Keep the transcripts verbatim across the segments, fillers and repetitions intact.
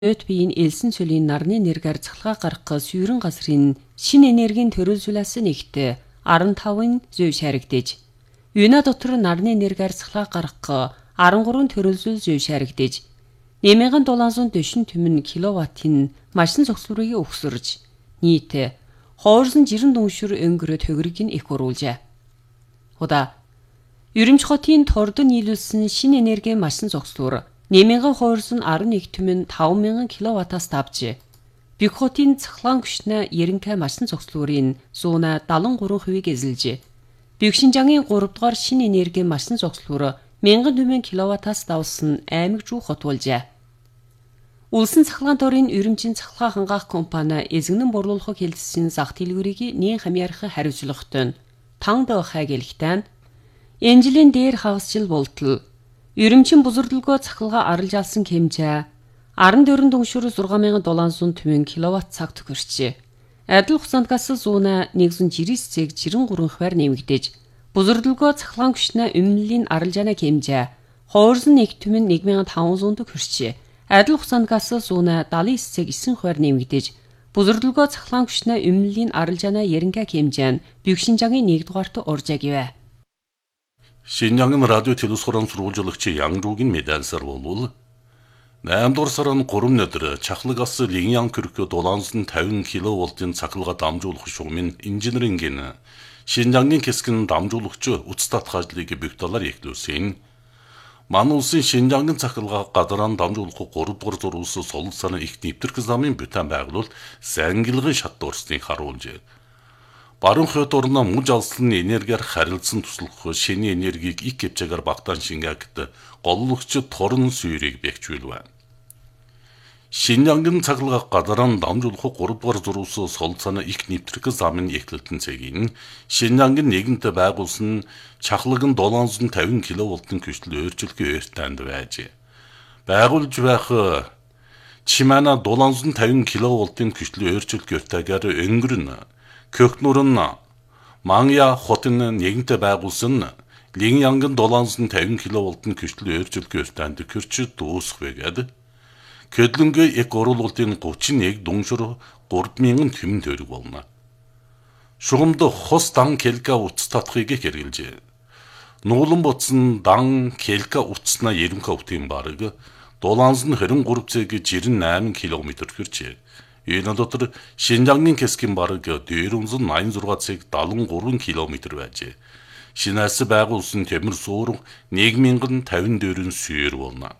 Өд биеийн элсэн цөлийн нарны нэргээр цахилгаан гаргах сүйрэн газрын шинэ энергийн төрөлжүүлээс нэгт арван тавын зөв шаригдэж, юуна дотор нарны нэргээр цахилгаан гаргах арван гурван төрөлжүүл зөв шаригдэж, нэмэгэн дулаанзун дэшин түмэн киловаттын машин цогцлуурыг өгсөрж, нийт хоорсон жирэн дүншүр өнгөрөө төгрөгийг нь их оруулжээ. Удаа Юримч хотын тордон нийлүүлсэн шинэ энергийн машин цогцлуур нэмэгэн хоорсон арван нэг түмэн таван мянган киловаттаас давж, Бэг хотын цахилгаан күчнээ ерөнхий машин цогцлуурын зуuna даатан гурван хувийг эзэлж, Бэгшинжангийн гурав дахь шинэ энергийн машин цогцлуур мянган түмэн киловаттаас давсан аймаг руу хотуулжээ. Улсын цахилгаан дорын Юримчийн цахилгаан хангаах компани эзэгнэн борлуулахыг хэлсэн зах дэлгүүрийг нэн хамаарах хариуцлагатай тан дэхэг хэлэхтэн энэ жилийн дээр хагасжил болтол Юримчин бузурдлогоо цахилгаан арилж алсан хэмжээ арван дөрвөн дүншүр зургаан мянган долоонзуун түмэн киловатт цагт хүрчээ. Адил хугацаанд газ зуuna нэгдүгээр жирис цэг жирэн гурван хувиар нэмэгдэж, бузурдлогоо цахилгаан күчнээ өмнөлийн арилжааны хэмжээ хоорсон нэг түмэн нэг мянган таван зуунд хүрчээ. Адил хугацаанд газ зуuna даатан эс цэг эсрэг хувиар нэмэгдэж, бузурдлогоо цахилгаан күчнээ өмнөлийн арилжааны ерөнхий хэмжээ нь Бэгшинжангийн нэг дугаарт оржээ гэвэ. Шинжангийн радио телевизорын сурвалжуулагчид Янгжуугийн медальсар болвол найман дугаар сарын гурван өдөр чахлаг ас Линьян Кюркө долоонзон тавин киловолтын цахилгаан дамжуулах шугамын инженерингийн Шинжангийн хэсгийн дамжуулагч үц татах ажлыг бэгталаар эхлүүлсэн. Манай улсын Шинжангийн цахилгаан гадаран дамжуулах гурав дахь зурвас солон сарын их нэвтрэх замын бүтээн байгуулалт сангилгын шат дуурсныг харуулжээ. Баруун хойд орно муж алсланы энергиар харилцсан туслах шинэ энергийг их хэмжээгээр багтаан шингээгт голлогч торон сүйрийг бэхжүүлвэ. Шинжангийн цахилгаан гадаран дамжуулах гурав дахь зурвас сол цана их нэвтрэх замын эхлэлтэн цэгийн Шинжангийн нэгэнтэ байгуулсан чахлагын долоонзон тавин киловолтын хүчил өөрчлөлтийн ойртанд байж. Байгуулж байх Чимана долоонзон тавин киловолтын хүчил өөрчлөлтийн ойртагаар өнгөрнө. Көхнүрэн Мангя хотын нэгэнтэ байгуулсан Линьянгын долоонзон тавин киловолтын хүчил өөрчлөлтийн ойртанд хүрч дуусах байгаад Көдлөнгөө их оруулалтын гучин нэг дүншүр гурав мянган түмэн төгрөг болно. Шугамд хос дан келка утас татхыг хэрэгжилжээ. Нуулан ботсон дан келка утаснаа ерөнхий өвтийн бараг долоонзон хорин гурав цэг жирэн найман километр хүрчээ. Энэ дотор Шинжангийн хэсгийн бараг дөрвөнзөн ноён зургаан цэг даатан гурван километр байжээ. Шинээс байгуулсан төмөр суур нэг мянган тавин дөрвөн сүйр болно.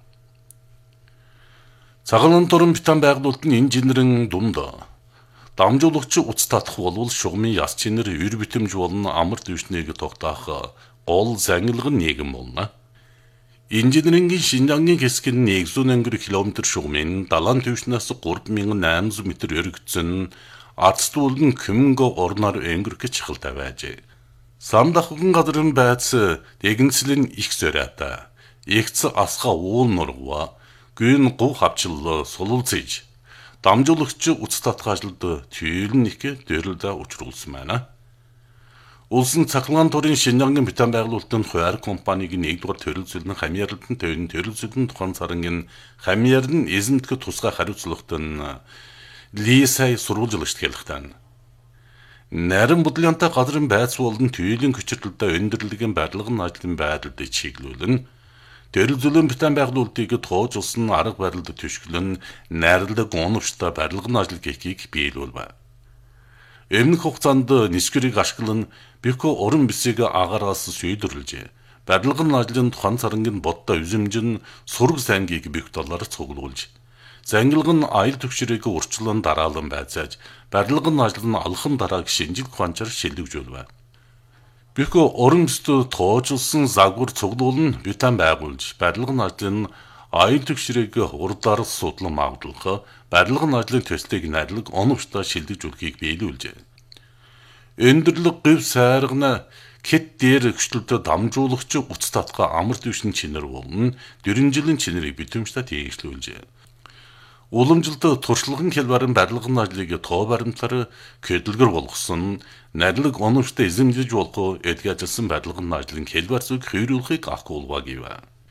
Цагаан дорн битэн байгуулалт нь инженерийн дунд дамжуулагч үц татах болвол шугамын яс чинэр өр битэмж болон амар дэвшнийг тогтоох гол зангилгын нийгэм болно. Инженерийн Шинжангийн хэсгийн нэгдүгээр өнгөр километр шугамын далайн түвшнээс гурав мянган найман зуун метр өргөцсөн арцтуулан Күмэнго орноор өнгөрөх чахалтай байжээ. Самдахгын газрын байц дэгэнцлэн их сөрөөтэй. Игц асга уул нургва гүн гув хавчил сулулцэж дамжуулагч үц татах ажилд түйрэн их дөрөлдө учруулсан байна. Улсын цахилгаан дорын Шинжангийн битэн байгуулалтын хуваар компаниг нэгдүгээр төрөлцөлн хамьяарлалтын төвийн төрөлцөлн тухайн царангийн хамьяарн эзэмтгэ тусгай хариуцлагатай Лисай сурвалжуулагч хэлэхтэн. Нарийн бодлонтой газрын байц болон түйлийн хүчирдэлтэй өндөрлөгийн барилгын ажлын байрлалд чиглүүлэн төрөлцөлн битэн байгуулалтыг тоожулсан арга барилд төшгөлн найрлаг оновчтой барилгын ажил гэхийг биелүүлвэ. Өмнөх хугацаанд нисгэрийг ашиглан Бэко орон бисийг агаараас сүйдэрлжээ. Барилгын ажлын тухайн царангийн бодтой үзэмжин сураг сангийг бэгталаар цуглуулж, зангилгын аял төгшрийг урчлан дараалан байцааж, барилгын ажил нь алхан дарааг шинжил ухаанчаар шилжүүлвэ. Бэко орон бисд тоожулсан загвар цуглуулн битэн байгуулж, барилгын ажлын аял төгшрийг урдаар судлан магдлах, барилгын ажлын төслийг найрлаг оновчтой шилжүүлэхийг биелүүлжээ. Өндөрлөг гив сайргана кет дээр хөшлөлтөд дамжуулагч үц татгаа амар дэвшин чинэр болон дөрвөн жилийн чинэрийг битэмжтэй тэгшлүүлжээ. Уламжилт туршлагын хэлбэрийн барилгын ажлыг тоо баримтаар көдөлгөр болгосон найрлаг оновчтой эзэмжиж болох эдгээр ажилласан барилгын ажлын хэлбэр зүг хөрүүлэхийг ахгуулва гэв.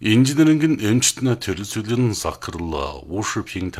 인지능은 음치나 들을 수 있는 사크를 오십 핑